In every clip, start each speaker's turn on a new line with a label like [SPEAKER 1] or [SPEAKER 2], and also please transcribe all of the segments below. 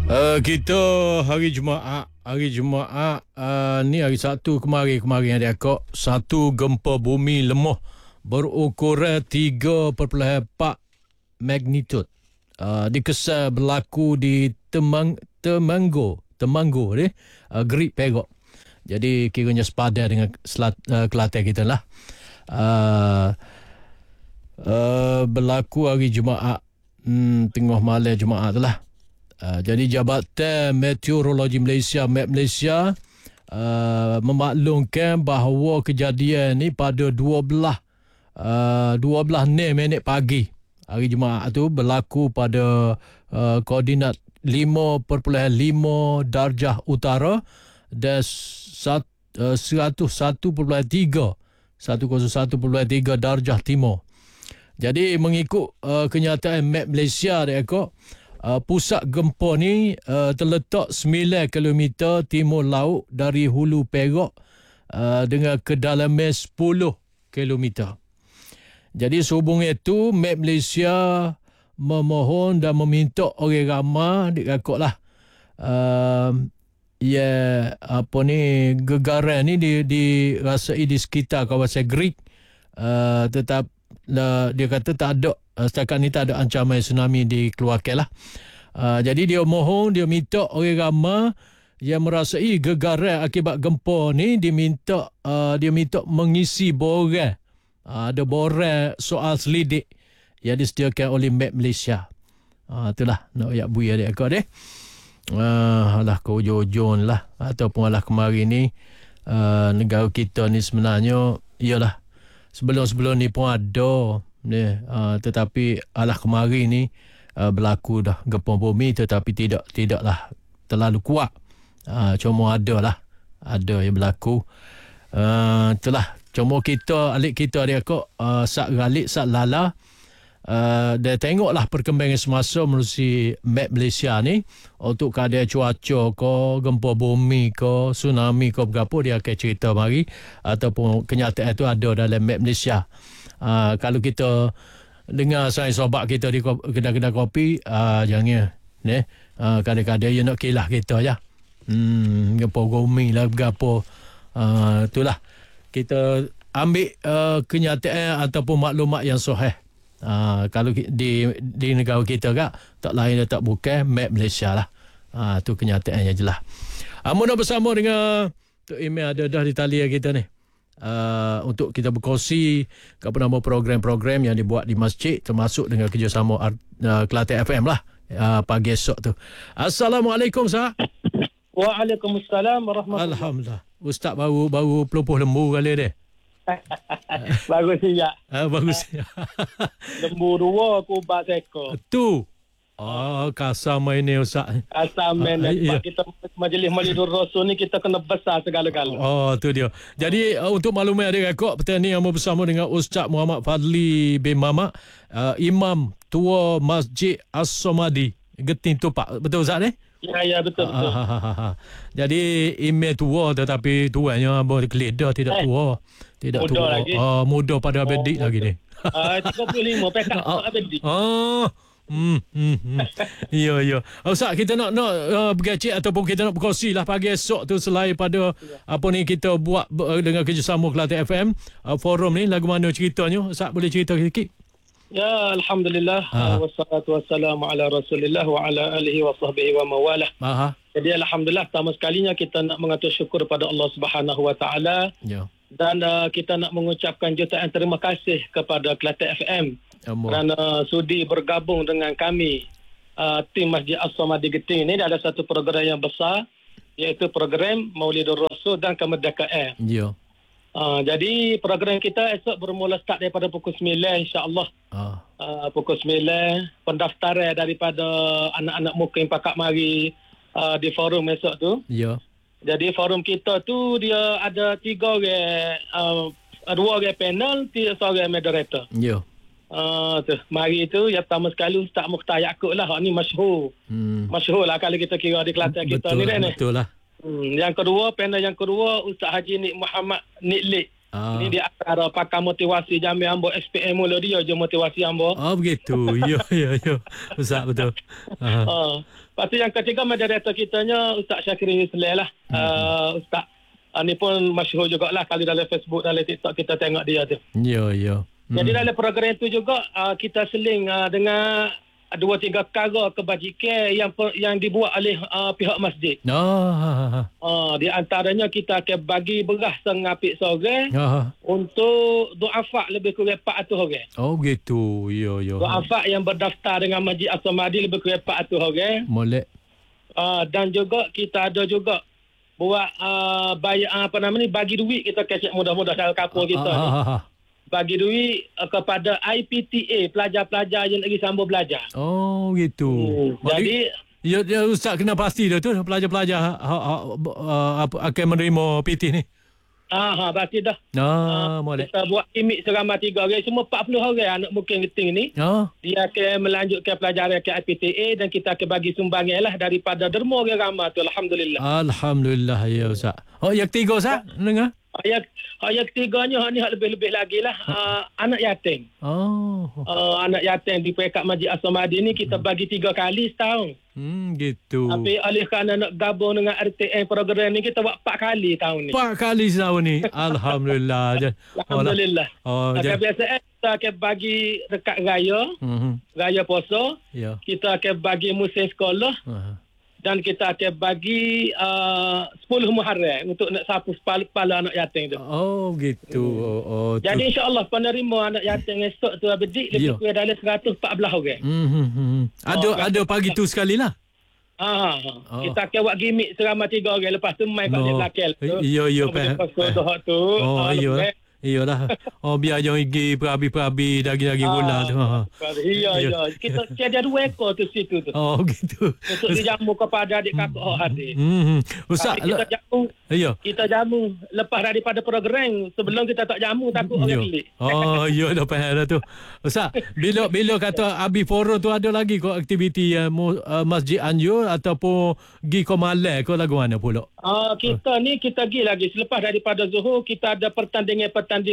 [SPEAKER 1] Kita hari Jumaat ni hari Sabtu kemarin ada kok satu gempa bumi lemah berukuran 3.4 magnitud. Dikesal berlaku di Temanggo ni, Gerik Perak. Jadi kiranya sepadan dengan Kelantan kita lah. Berlaku hari Jumaat, tengah malam Jumaat tu lah. Jadi Jabatan Meteorologi Malaysia memaklumkan bahawa kejadian ni pada 12 minit pagi hari Jumaat tu berlaku pada koordinat 5.5 darjah utara dan 101.3 darjah timur. Jadi mengikut kenyataan map Malaysia dia kok, pusat gempa ni terletak 9 km timur laut dari hulu Perak dengan kedalaman 10 km. Jadi sehubung itu, map Malaysia memohon dan meminta orang ramai dikakutlah gegaran ni dirasai di sekitar kawasan Gerik, tetap dia kata tak ada, setakat ni tak ada ancaman tsunami dikeluarkan lah. Jadi dia minta orang ramai yang merasai gegaran akibat gempa ni, dia minta mengisi borang. Ada borang soal selidik yang disediakan oleh Map Malaysia. Itulah nak ayat buaya dia kau deh. Alah ke ujung-ujung lah, ataupun alah kemarin ni, negara kita ni sebenarnya ialah sebelum ni pun ada ni, tetapi alah kemarin ni berlaku dah gempa bumi, tetapi tidaklah terlalu kuat. Cuma ada yang berlaku. Itulah, cuma alik kita dia kok sak galik sak lala, dia tengoklah perkembangan semasa melalui map Malaysia ni untuk keadaan cuaca ke, gempa bumi ke, tsunami ke, berapa dia akan cerita mari, ataupun kenyataan itu ada dalam map Malaysia. Kalau kita dengar sahabat kita di kedai-kedai kopi, jangan ni, kadang-kadang dia nak kilah kita ya. Gempa bumi lah berapa, itulah kita ambil kenyataan ataupun maklumat yang sahih. Kalau di negara kita tak lain tak bukan map Malaysia lah. Tu kenyataannya jelas. Nak bersama dengan Tok Email ada dah di talian kita ni, untuk kita berkongsi apa program-program yang dibuat di masjid, termasuk dengan kerjasama Kelantan FM lah pagi esok tu. Assalamualaikum sah.
[SPEAKER 2] Waalaikumsalam warahmatullahi.
[SPEAKER 1] Alhamdulillah. Ustaz baru pelupuh lembu kali dia.
[SPEAKER 2] Bagus siap.
[SPEAKER 1] Bagus.
[SPEAKER 2] Lembu 2 aku 4 ekor.
[SPEAKER 1] Tu. Kasar main ni Ustaz.
[SPEAKER 2] Kasar main. Kita majlis Maulidur Rasul ni kita kena besar segala-gala.
[SPEAKER 1] Tu dia. Jadi untuk maklumat adik kakak, petang ni yang bersama dengan Ustaz Muhammad Fadli bin Mamak, Imam Tua Masjid As-Somadi, Geting Tupak. Betul Ustaz ni?
[SPEAKER 2] Ya, betul.
[SPEAKER 1] Jadi email tua, tetapi tuannya keleda tidak tua. Tidak
[SPEAKER 2] muda
[SPEAKER 1] tua
[SPEAKER 2] lagi.
[SPEAKER 1] Muda pada abedik lagi ni.
[SPEAKER 2] 35 pekat abedik.
[SPEAKER 1] Ya. Ustaz, kita nak bergacik ataupun kita nak berkongsi lah pagi esok tu, selain pada kita buat dengan kerjasama Kelantan FM, forum ni lagu mana ceritanya? Ustaz boleh cerita sikit?
[SPEAKER 2] Ya, alhamdulillah. Wassalatu wassalamu ala Rasulillah wa ala alihi wa sahbihi wa mawalah. Jadi alhamdulillah, pertama sekalinya kita nak mengatur syukur kepada Allah Subhanahu wa taala.
[SPEAKER 1] Ya.
[SPEAKER 2] Dan kita nak mengucapkan jutaan terima kasih kepada Kelantan FM kerana sudi bergabung dengan kami, tim Masjid As-Somadi Geting ni. Ada satu program yang besar, iaitu program Maulidur Rasul dan Kemerdekaan.
[SPEAKER 1] Ya.
[SPEAKER 2] Jadi program kita esok bermula start daripada pukul 9 insya-Allah. Pukul 9 pendaftaran daripada anak-anak mukim pakak mari di forum esok tu.
[SPEAKER 1] Ya.
[SPEAKER 2] Jadi forum kita tu dia ada 3 orang, 2 orang panel, 3 seorang moderator.
[SPEAKER 1] Ya.
[SPEAKER 2] Tu mari tu yang pertama sekali Ustaz Mukhtar Yaakob lah. Ni masyhur. Masyhur lah kalau kita kira di Kelantan kita ni kan.
[SPEAKER 1] Betul lah.
[SPEAKER 2] Yang kedua, panel yang kedua Ustaz Haji Nik Muhammad Niklik. Ini di antara pakar motivasi Jamil Ambo SPM mula dia je motivasi Ambo.
[SPEAKER 1] Begitu. Ya. Ustaz betul.
[SPEAKER 2] Lepas tu yang ketiga moderator kitanya Ustaz Syakirin Islam lah. Ustaz ni pun masyhur jugalah kalau dalam Facebook, dalam TikTok kita tengok dia tu.
[SPEAKER 1] Ya.
[SPEAKER 2] Jadi dalam program itu juga kita seling dengan 2-3 perkara kebajikan yang dibuat oleh pihak masjid. Di antaranya kita akan bagi beras sengapik seorang untuk du'afa lebih kurang 400 orang.
[SPEAKER 1] Oh gitu. Ya.
[SPEAKER 2] Du'afa yang berdaftar dengan Masjid As-Samadi lebih kurang 400 orang.
[SPEAKER 1] Molek.
[SPEAKER 2] Dan juga kita ada juga buat bayar bagi duit kita kecek mudah-mudah dalam kampung kita ni. Bagi duit kepada IPTA, pelajar-pelajar yang lagi sambung belajar.
[SPEAKER 1] Oh gitu.
[SPEAKER 2] Jadi
[SPEAKER 1] ya Ustaz kena pasti dah tu pelajar-pelajar akan menerima PT ni.
[SPEAKER 2] Pasti dah.
[SPEAKER 1] Molek.
[SPEAKER 2] Kita buat imik seramai 3 orang, semua 40 orang anak mungkin geting ni. Dia akan melanjutkan pelajaran ke IPTA dan kita akan bagi sumbangan lah daripada derma orang ramai tu.
[SPEAKER 1] Alhamdulillah ya Ustaz. Yang ketiga Ustaz dengar?
[SPEAKER 2] Yang ketiganya ni lebih-lebih lagi lah anak yatim. Anak yatim di peringkat Masjid As-Samadi ni kita bagi 3 kali setahun.
[SPEAKER 1] Gitu.
[SPEAKER 2] Tapi oleh kerana nak gabung dengan RTM program ni kita buat 4 kali tahun ni.
[SPEAKER 1] 4 kali setahun ni. Alhamdulillah.
[SPEAKER 2] Alhamdulillah. Biasa kita akan bagi dekat raya, raya puasa. Kita akan bagi musim sekolah. Dan kita akan bagi 10 Muharram untuk nak sapu kepala anak yatim tu.
[SPEAKER 1] Oh gitu.
[SPEAKER 2] Jadi insya-Allah penerima anak yatim esok tu abdi lebih kurang dalam 114 orang.
[SPEAKER 1] Ada pagi tu sekali lah.
[SPEAKER 2] Kita akan buat gimmick seramai 3 orang, lepas tu main kat belakang tu.
[SPEAKER 1] Ya.
[SPEAKER 2] Tu.
[SPEAKER 1] Iyalah. Biar jangan gigi perabi-perabi daging-daging gula tu.
[SPEAKER 2] Ya. Kita ada 2 ekor tu situ tu.
[SPEAKER 1] Gitu.
[SPEAKER 2] Untuk dijamu kepada adik kakak hadir.
[SPEAKER 1] Ustaz,
[SPEAKER 2] kita jamu lepas daripada program. Sebelum kita tak jamu takut orang pelik.
[SPEAKER 1] Ya dah faham dah tu. Ustaz, bila kata Abi Forum tu ada lagi kau aktiviti Masjid Anjur ataupun gi ke Malai ke lagu mana pula?
[SPEAKER 2] Kita pergi lagi selepas daripada Zuhur kita ada pertandingan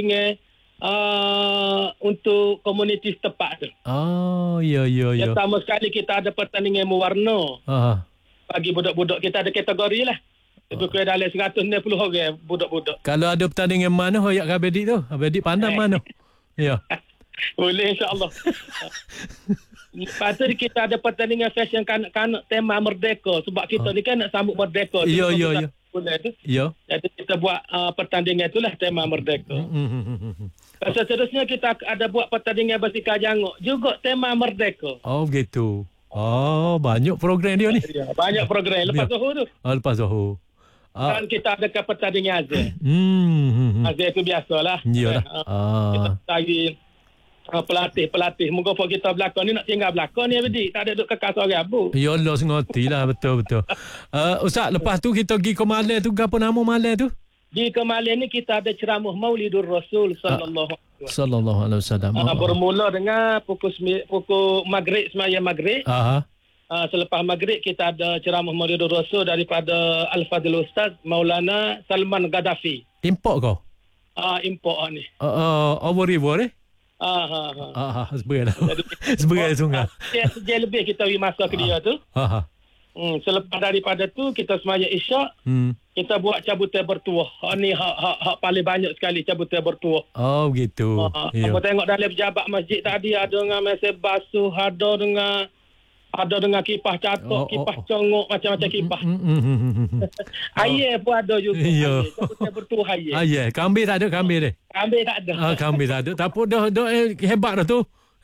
[SPEAKER 2] untuk komuniti setempat tu.
[SPEAKER 1] Ya.
[SPEAKER 2] Pertama sekali kita ada pertandingan mewarna. Bagi budak-budak kita ada kategori lah. Lebih kurang dalam 160 orang budak-budak.
[SPEAKER 1] Kalau ada pertandingan mana hoyak Abedik tu? Abedik pandang mana? Ya.
[SPEAKER 2] Boleh insya-Allah. Lepas tu kita ada pertandingan fashion kanak-kanak tema merdeka sebab kita ni kan nak sambut merdeka.
[SPEAKER 1] Ya.
[SPEAKER 2] Ya. Jadi kita buat pertandingan itulah tema merdeka. Seterusnya kita ada buat pertandingan basikal janguk juga tema merdeka.
[SPEAKER 1] Gitu. Banyak program dia ni.
[SPEAKER 2] Ya, banyak program lepas Zuhur tu.
[SPEAKER 1] Lepas Zuhur.
[SPEAKER 2] Dan kita ada pertandingan Azhar. Azhar tu biasalah.
[SPEAKER 1] Iyalah.
[SPEAKER 2] Kita cari pelatih. Moga kita belakang ni nak tinggal belakang ni Abdi. Tak ada duduk kekal seorang abu.
[SPEAKER 1] Ya Allah sengerti lah. Betul. Ustaz, lepas tu kita pergi ke Malai tu. Apa nama Malai tu?
[SPEAKER 2] Di ke Malai ni kita ada ceramah Maulidur Rasul sallallahu alaihi wasallam. Bermula dengan pukul maghrib, sembahyang maghrib. Selepas maghrib kita ada ceramah Maulidur Rasul daripada Al-Fadhil Ustaz Maulana Salman Gaddafi.
[SPEAKER 1] Import kau?
[SPEAKER 2] Import ni.
[SPEAKER 1] Over river ni? Sebagai sungai.
[SPEAKER 2] Sejak lebih kita beri masa ke dia tu. Selepas daripada tu kita sembahyang Isyak. Kita buat cabutan bertuah. Ni hak paling banyak sekali cabutan bertuah.
[SPEAKER 1] Gitu.
[SPEAKER 2] Aku tengok dalam pejabat masjid tadi ada dengan mesin basuh, ada dengan kipas catok, kipas congok, macam-macam kipas. Air pun ada juga. Cabutan bertuah air.
[SPEAKER 1] Kambing tak ada kambing dia?
[SPEAKER 2] Kambing tak ada.
[SPEAKER 1] Kambing tak ada. Tapi dah hebat dah tu.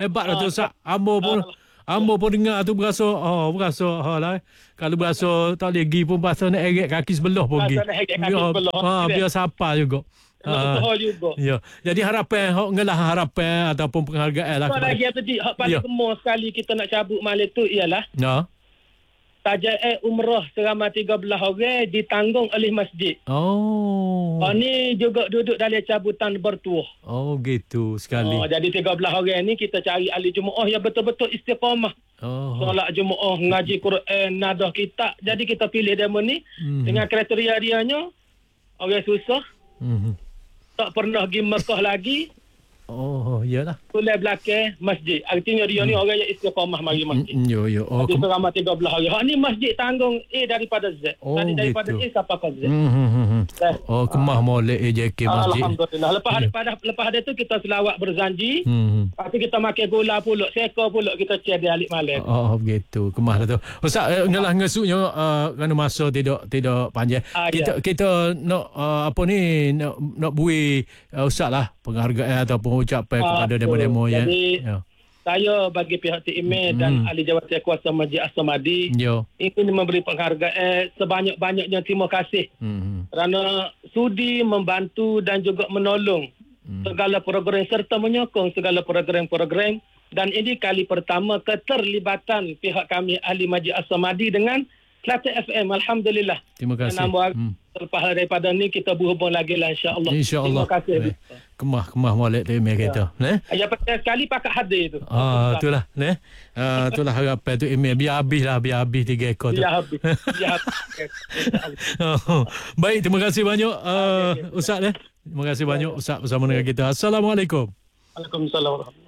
[SPEAKER 1] Ambo pun dengar tu berasa lah. Kalau berasa tak boleh pergi pun berasa nak eret kaki sebelah pun pergi. Biar sapa juga. Ya. Jadi harapan ataupun penghargaan lah.
[SPEAKER 2] Lagi tadi hak paling gemar sekali kita nak cabut malam tu ialah tajak umrah seramai 13 orang ditanggung oleh masjid. Ni juga duduk dalam cabutan bertuah.
[SPEAKER 1] Gitu sekali.
[SPEAKER 2] Jadi 13 orang ni kita cari ahli Jumaah yang betul-betul istiqamah. Solat Jumaah, ngaji Quran, nadah kitab. Jadi kita pilih demo ni dengan kriteria dianya orang susah. Tak pernah pergi Mekah lagi.
[SPEAKER 1] Oh, iyalah.
[SPEAKER 2] Kuliah belakang masjid. Artinya dia ni orang yang istiqamah mari masjid.
[SPEAKER 1] Yo. Oh,
[SPEAKER 2] Di selama 13 hari. Hak ni masjid tanggung A daripada Z.
[SPEAKER 1] Oh,
[SPEAKER 2] Tadi daripada
[SPEAKER 1] gitu.
[SPEAKER 2] A sampai ke Z.
[SPEAKER 1] Oh, kemah molek AJK masjid.
[SPEAKER 2] Alhamdulillah. Lepas ada tu kita selawat berzanji. Lepas tu kita makan gula pulak. Seko pulak kita cek di alik malam.
[SPEAKER 1] Oh, begitu. Kemah dah tu. Ustaz, ngalah ngesuknya kerana masa tidak panjang. Kita nak apa ni nak bui Ustaz lah penghargaan ataupun ucapan kepada demo-demo ya.
[SPEAKER 2] Jadi saya bagi pihak TMA dan ahli jawatan kuasa Masjid As-Samadi ingin memberi penghargaan sebanyak-banyaknya terima kasih kerana sudi membantu dan juga menolong segala program serta menyokong segala program-program, dan ini kali pertama keterlibatan pihak kami ahli Masjid As-Samadi dengan Kelantan FM. Alhamdulillah.
[SPEAKER 1] Terima kasih.
[SPEAKER 2] Selepas daripada ni kita berhubung lagi lah insya-Allah.
[SPEAKER 1] InsyaAllah.
[SPEAKER 2] Terima kasih.
[SPEAKER 1] Kemah molek tu email kita.
[SPEAKER 2] Ya pasal sekali pakat hadir tu.
[SPEAKER 1] Itulah itulah harapan tu email biar habis 3 ekor tu.
[SPEAKER 2] Biar habis.
[SPEAKER 1] Baik, terima kasih banyak Ustaz Terima kasih banyak Ustaz bersama dengan kita. Assalamualaikum.
[SPEAKER 2] Waalaikumsalam.